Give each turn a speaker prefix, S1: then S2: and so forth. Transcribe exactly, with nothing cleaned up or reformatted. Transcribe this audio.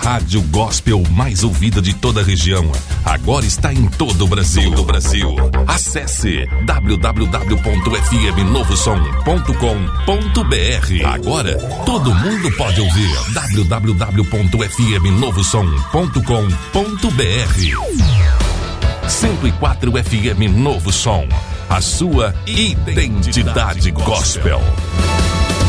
S1: rádio gospel mais ouvida de toda a região. Agora está em todo o Brasil. Todo o Brasil. Acesse w w w ponto f m novo som ponto com ponto b r. Agora todo mundo pode ouvir. w w w ponto f m novo som ponto com ponto b r. cento e quatro F M Novo Som. A sua identidade gospel.